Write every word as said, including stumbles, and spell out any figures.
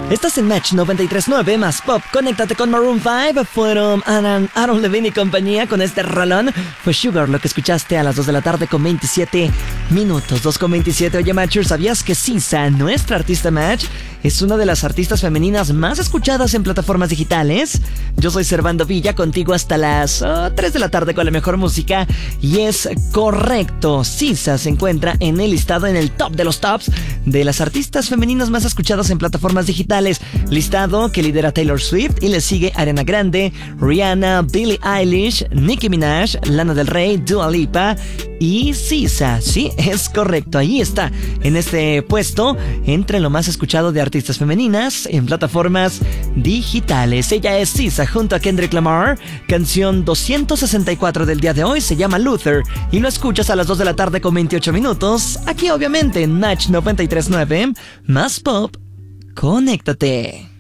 Estás en Match noventa y tres punto nueve más Pop. Conéctate con Maroon cinco. Fueron Aaron, Aaron Levine y compañía con este rolón. Fue Sugar lo que escuchaste a las dos de la tarde con veintisiete minutos. dos con veintisiete. Oye, Matcher, ¿sabías que Sisa, nuestra artista Match, es una de las artistas femeninas más escuchadas en plataformas digitales? Yo soy Servando Villa, contigo hasta las oh, tres de la tarde con la mejor música. Y es correcto, Sisa se encuentra en el listado, en el top de los tops de las artistas femeninas más escuchadas en plataformas digitales. Listado que lidera Taylor Swift y le sigue Ariana Grande, Rihanna, Billie Eilish, Nicki Minaj, Lana Del Rey, Dua Lipa y Sisa. Sí, es correcto, ahí está, en este puesto, entre lo más escuchado de artistas femeninas en plataformas digitales. Ella es Sisa junto a Kendrick Lamar. Canción doscientos sesenta y cuatro del día de hoy se llama Luther y lo escuchas a las dos de la tarde con veintiocho minutos. Aquí obviamente en Match noventa y tres punto nueve más Pop. Conéctate.